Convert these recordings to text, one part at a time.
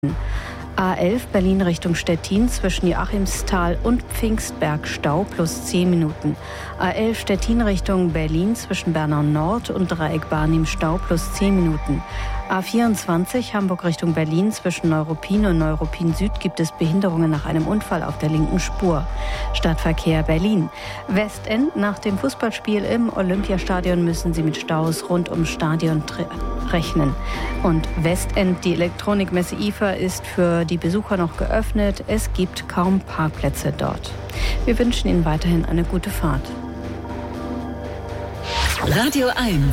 A11 Berlin Richtung Stettin zwischen Joachimsthal und Pfingstberg Stau plus 10 Minuten. A11 Stettin Richtung Berlin zwischen Bernau Nord und Dreieck Barnim Stau plus 10 Minuten. A24 Hamburg Richtung Berlin zwischen Neuruppin und Neuruppin Süd gibt es Behinderungen nach einem Unfall auf der linken Spur. Stadtverkehr Berlin. Westend nach dem Fußballspiel im Olympiastadion müssen Sie mit Staus rund ums Stadion rechnen. Und Westend, die Elektronikmesse IFA, ist für die Besucher noch geöffnet. Es gibt kaum Parkplätze dort. Wir wünschen Ihnen weiterhin eine gute Fahrt. Radio 1.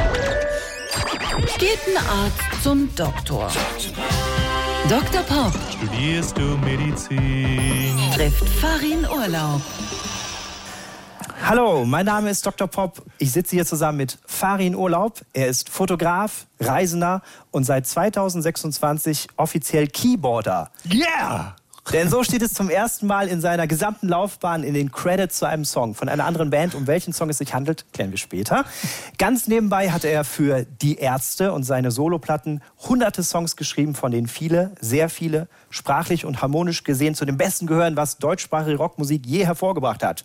Geht ein Arzt zum Doktor. Dr. Pop. Studierst du Medizin? Trifft Farin Urlaub. Hallo, mein Name ist Dr. Pop. Ich sitze hier zusammen mit Farin Urlaub. Er ist Fotograf, Reisender und seit 2026 offiziell Keyboarder. Yeah! Denn so steht es zum ersten Mal in seiner gesamten Laufbahn in den Credits zu einem Song von einer anderen Band. Um welchen Song es sich handelt, klären wir später. Ganz nebenbei hat er für Die Ärzte und seine Soloplatten hunderte Songs geschrieben, von denen viele, sehr viele, sprachlich und harmonisch gesehen zu den besten gehören, was deutschsprachige Rockmusik je hervorgebracht hat.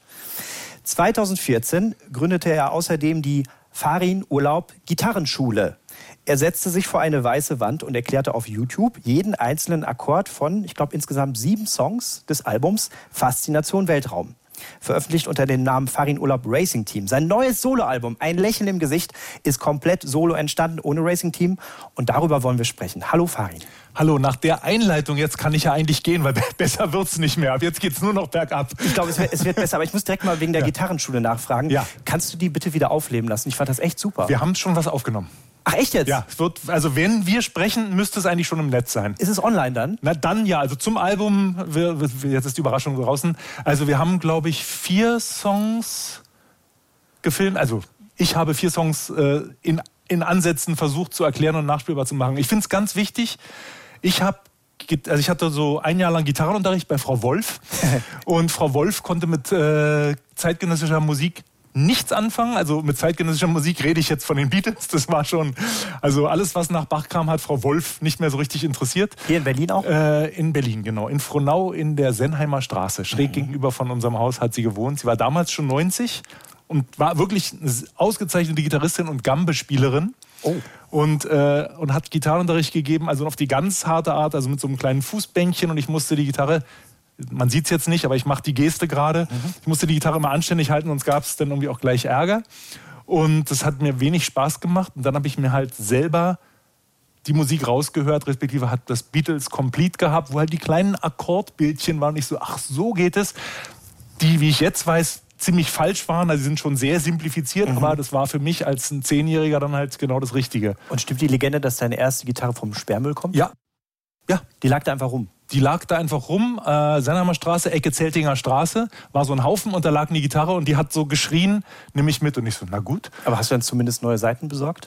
2014 gründete er außerdem die Farin Urlaub Gitarrenschule. Er setzte sich vor eine weiße Wand und erklärte auf YouTube jeden einzelnen Akkord von, ich glaube, insgesamt 7 Songs des Albums Faszination Weltraum. Veröffentlicht unter dem Namen Farin Urlaub Racing Team. Sein neues Soloalbum, Ein Lächeln im Gesicht, ist komplett solo entstanden, ohne Racing Team. Und darüber wollen wir sprechen. Hallo Farin. Hallo, nach der Einleitung, jetzt kann ich ja eigentlich gehen, weil besser wird's nicht mehr. Ab jetzt geht's nur noch bergab. Ich glaube, es wird besser. Aber ich muss direkt mal wegen der Gitarrenschule nachfragen. Ja. Kannst du die bitte wieder aufleben lassen? Ich fand das echt super. Wir haben schon was aufgenommen. Ach, echt jetzt? Ja, also wenn wir sprechen, müsste es eigentlich schon im Netz sein. Ist es online dann? Na dann ja, also zum Album, jetzt ist die Überraschung draußen. Also wir haben, glaube ich, 4 Songs gefilmt. Also ich habe 4 Songs in Ansätzen versucht zu erklären und nachspielbar zu machen. Ich finde es ganz wichtig. Ich hatte so ein Jahr lang Gitarrenunterricht bei Frau Wolf. Und Frau Wolf konnte mit zeitgenössischer Musik nichts anfangen. Also mit zeitgenössischer Musik rede ich jetzt von den Beatles. Das war schon, also alles, was nach Bach kam, hat Frau Wolf nicht mehr so richtig interessiert. Hier in Berlin auch? In Berlin, genau. In Frohnau in der Senheimer Straße. Schräg gegenüber von unserem Haus hat sie gewohnt. Sie war damals schon 90 und war wirklich eine ausgezeichnete Gitarristin und Gambe-Spielerin. Oh. Und hat Gitarrenunterricht gegeben, also auf die ganz harte Art, also mit so einem kleinen Fußbänkchen, und ich musste die Gitarre, man sieht es jetzt nicht, aber ich mache die Geste gerade. Ich musste die Gitarre immer anständig halten, sonst gab es dann irgendwie auch gleich Ärger. Und das hat mir wenig Spaß gemacht. Und dann habe ich mir halt selber die Musik rausgehört, respektive hat das Beatles Complete gehabt, wo halt die kleinen Akkordbildchen waren. Ich so, ach, so geht es. Die, wie ich jetzt weiß, ziemlich falsch waren. Also sie sind schon sehr simplifiziert, aber das war für mich als ein 10-Jähriger dann halt genau das Richtige. Und stimmt die Legende, dass deine erste Gitarre vom Sperrmüll kommt? Ja. Ja. Die lag da einfach rum? Die lag da einfach rum, Senheimer Straße, Ecke Zeltinger Straße, war so ein Haufen und da lag eine Gitarre und die hat so geschrien, nimm mich mit. Und ich so, na gut. Aber hast du dann zumindest neue Saiten besorgt?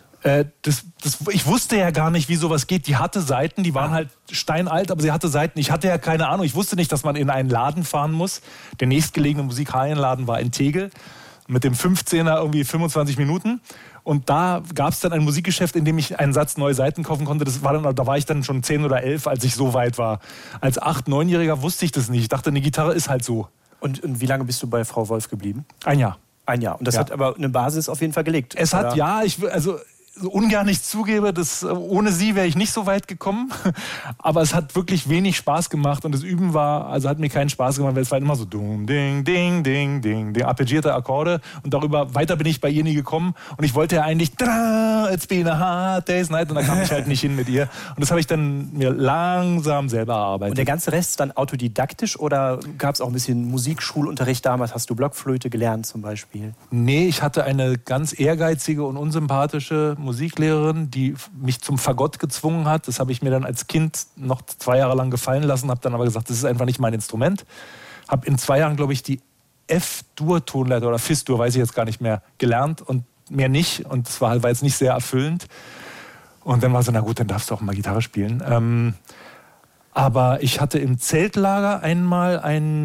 Ich wusste ja gar nicht, wie sowas geht. Die hatte Saiten, die waren halt steinalt, aber sie hatte Saiten. Ich hatte ja keine Ahnung, ich wusste nicht, dass man in einen Laden fahren muss. Der nächstgelegene Musikhallenladen war in Tegel. Mit dem 15er irgendwie 25 Minuten. Und da gab es dann ein Musikgeschäft, in dem ich einen Satz neue Saiten kaufen konnte. Da war ich dann schon 10 oder 11, als ich so weit war. Als 8-, 9-Jähriger wusste ich das nicht. Ich dachte, eine Gitarre ist halt so. Und wie lange bist du bei Frau Wolf geblieben? 1 Jahr. 1 Jahr. Und das hat aber eine Basis auf jeden Fall gelegt. Es hat, ja, so ungern ich zugebe, ohne sie wäre ich nicht so weit gekommen. Aber es hat wirklich wenig Spaß gemacht und das Üben hat mir keinen Spaß gemacht, weil es war immer so ding, ding, ding, ding, arpeggierte Akkorde und weiter bin ich bei ihr nie gekommen und ich wollte ja eigentlich It's been a hard day's night und da kam ich halt nicht hin mit ihr und das habe ich dann mir langsam selber erarbeitet. Und der ganze Rest ist dann autodidaktisch oder gab es auch ein bisschen Musikschulunterricht damals? Hast du Blockflöte gelernt zum Beispiel? Nee, ich hatte eine ganz ehrgeizige und unsympathische Musiklehrerin, die mich zum Fagott gezwungen hat. Das habe ich mir dann als Kind noch 2 Jahre lang gefallen lassen, habe dann aber gesagt, das ist einfach nicht mein Instrument. Habe in 2 Jahren, glaube ich, die F-Dur-Tonleiter oder Fis-Dur, weiß ich jetzt gar nicht mehr, gelernt und mehr nicht. Und das war jetzt nicht sehr erfüllend. Und dann war so, na gut, dann darfst du auch mal Gitarre spielen. Aber ich hatte im Zeltlager einmal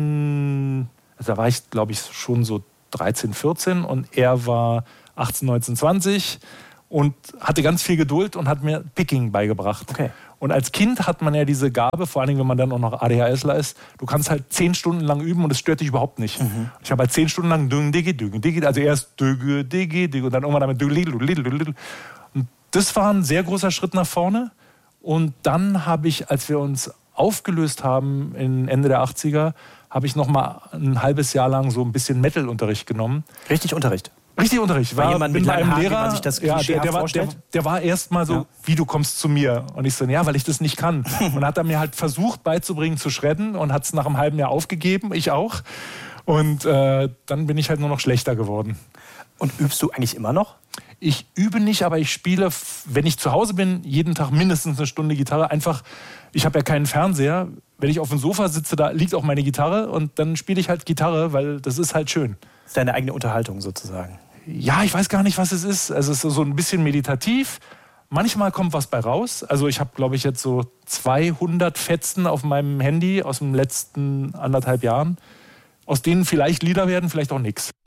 da war ich, glaube ich, schon so 13, 14 und er war 18, 19, 20 und hatte ganz viel Geduld und hat mir Picking beigebracht. Okay. Und als Kind hat man ja diese Gabe, vor allen Dingen, wenn man dann auch noch ADHSler ist, du kannst halt 10 Stunden lang üben und es stört dich überhaupt nicht. Ich habe halt 10 Stunden lang Digi, also erst Digi und dann irgendwann damit und das war ein sehr großer Schritt nach vorne. Und dann habe ich, als wir uns aufgelöst haben, Ende der 80er, habe ich noch mal ein halbes Jahr lang so ein bisschen Metal-Unterricht genommen. Richtig Unterricht? Richtig Unterricht. War jemand mit einem Lehrer, wie man sich das der war erst mal so, wie du kommst zu mir. Und ich so, ja, weil ich das nicht kann. Und hat er mir halt versucht beizubringen zu shredden und hat es nach einem halben Jahr aufgegeben, ich auch. Und dann bin ich halt nur noch schlechter geworden. Und übst du eigentlich immer noch? Ich übe nicht, aber ich spiele, wenn ich zu Hause bin, jeden Tag mindestens eine Stunde Gitarre. Einfach, ich habe ja keinen Fernseher. Wenn ich auf dem Sofa sitze, da liegt auch meine Gitarre und dann spiele ich halt Gitarre, weil das ist halt schön. Das ist deine eigene Unterhaltung sozusagen. Ja, ich weiß gar nicht, was es ist. Also es ist so ein bisschen meditativ. Manchmal kommt was bei raus. Also ich habe, glaube ich, jetzt so 200 Fetzen auf meinem Handy aus den letzten 1,5 Jahren, aus denen vielleicht Lieder werden, vielleicht auch nichts.